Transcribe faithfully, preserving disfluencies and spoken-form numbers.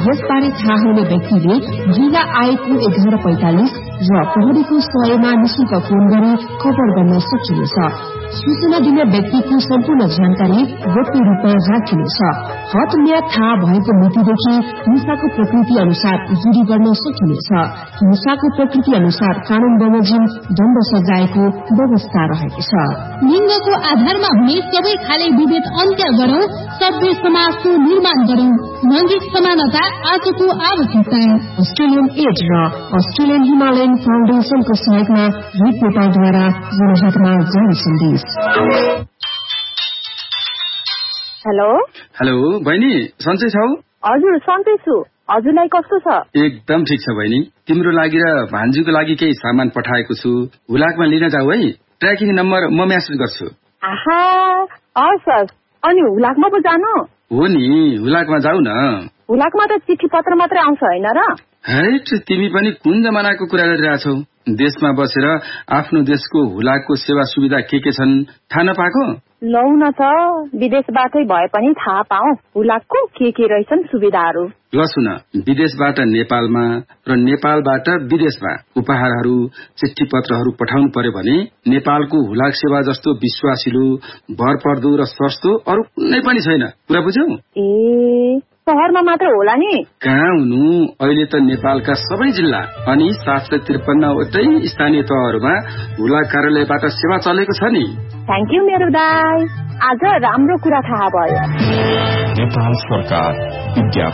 यसबारे थाहा हुने व्यक्तिले जिल्ला आएको एघार पैंतालिस र प्रहरीको सयमा निशुल्क फोन गरी खबर गर्न सकिनेछ। सूचना दिने व्यक्तिको सम्पूर्ण जानकारी गोप्य रूपमा राखिनेछ। हद म्याद थाहा भएको मितिदेखि हिंसाको प्रकृति अनुसार जुरी गर्न सकिनेछ। हिंसाको प्रकृति अनुसार कानून बमोजिम दण्ड सजायको व्यवस्था रहेको छ। लिङ्गको आधारमा हुने सबै खाले विभेद अन्त्य गरौं, सभ्य समाजको निर्माण गरौं। लैंगिक समानता आजको आवश्यकता। अस्ट्रेलियन एड र अस्ट्रेलियन हिमालयन फाउन्डेशनको सहयोगमा रिट नेपालद्वारा जनहितमा जारी सन्देश। हेलो हेलो बहिनी, सन्चै छौ? हजुर सन्चै छु। हजुरलाई कस्तो छ? एकदम ठिक छ बहिनी। तिम्रो लागि र भान्जीको लागि केही सामान पठाएको छु, हुलाकमा लिन जाऊ है। ट्र्याकिङ नम्बर म म्यासेज गर्छु। आहा हस्। अनि हुलाकमा पो जानु? हो नि, हुलाकमा जाऊ न। हुलाकमा त चिठी पत्र मात्रै आउँछ होइन र? हैट, तिमी पनि कुन जमानाको कुरा गरिरहेछौ? देशमा बसेर आफ्नो देशको हुलाकको सेवा सुविधा के के छन् थाहा नपाएको? लौ न त, विदेशबाटै भए पनि थाहा पाऊ हुलाकको के के रहेछन् सुविधाहरू। ल सुन, विदेशबाट नेपालमा र नेपालबाट विदेशमा उपहारहरू चिठी पत्रहरू पठाउनु पर्यो भने नेपालको हुलाक सेवा जस्तो विश्वासिलो, भरपर्दो र सस्तो अरू कुनै पनि छैन। कुरा बुझ्यौ? ए शहरमा मात्र होला नि? कहाँ हुनु, अहिले त नेपालका सबै जिल्ला अनि सात सय त्रिपन्नवटै स्थानीय तहहरूमा हुलाक कार्यालयबाट सेवा चलेको छ नि। थ्याङ्क यू मेरो दाई, आज राम्रो कुरा थाहा भयो। नेपाल सरकार